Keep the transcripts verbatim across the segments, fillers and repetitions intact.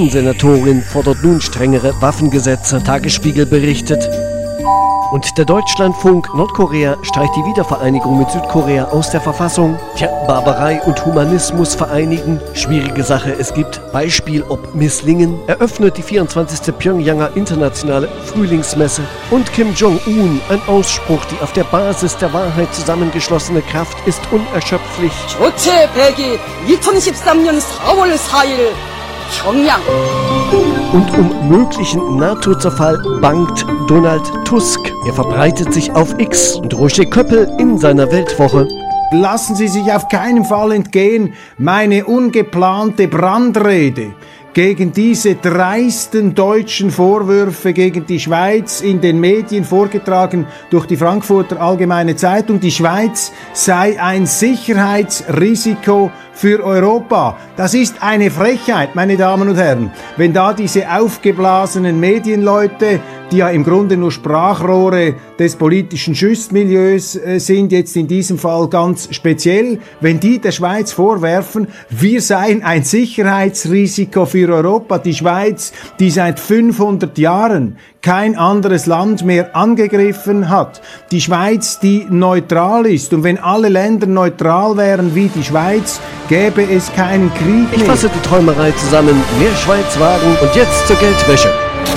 Senatorin fordert nun strengere Waffengesetze, Tagesspiegel berichtet. Und der Deutschlandfunk: Nordkorea streicht die Wiedervereinigung mit Südkorea aus der Verfassung. Tja, Barbarei und Humanismus vereinigen. Schwierige Sache, es gibt Beispiel ob Misslingen. Eröffnet die vierundzwanzigste Pyongyanger internationale Frühlingsmesse. Und Kim Jong-un, ein Ausspruch: die auf der Basis der Wahrheit zusammengeschlossene Kraft ist unerschöpflich. 조체 백일 이천십삼 년 사월 사일 평양. Und um möglichen NATO-Zerfall bangt Donald Tusk. Er verbreitet sich auf X und Roger Köppel in seiner Weltwoche. Lassen Sie sich auf keinen Fall entgehen, meine ungeplante Brandrede gegen diese dreisten deutschen Vorwürfe gegen die Schweiz in den Medien vorgetragen durch die Frankfurter Allgemeine Zeitung. Die Schweiz sei ein Sicherheitsrisiko für Europa. Das ist eine Frechheit, meine Damen und Herren. Wenn da diese aufgeblasenen Medienleute, die ja im Grunde nur Sprachrohre des politischen Schüssmilieus äh, sind, jetzt in diesem Fall ganz speziell, wenn die der Schweiz vorwerfen, wir seien ein Sicherheitsrisiko für Europa, die Schweiz, die seit fünfhundert Jahren kein anderes Land mehr angegriffen hat, die Schweiz, die neutral ist, und wenn alle Länder neutral wären wie die Schweiz, gäbe es keinen Krieg mehr. Ich fasse die Träumerei zusammen: mehr Schweiz wagen und jetzt zur Geldwäsche.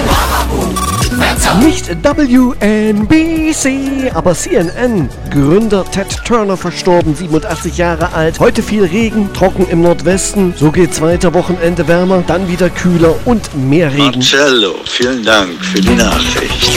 Nicht W N B C, aber C N N. Gründer Ted Turner verstorben, siebenundachtzig Jahre alt. Heute viel Regen, trocken im Nordwesten. So geht's weiter, Wochenende wärmer, dann wieder kühler und mehr Regen. Marcello, vielen Dank für die Nachricht.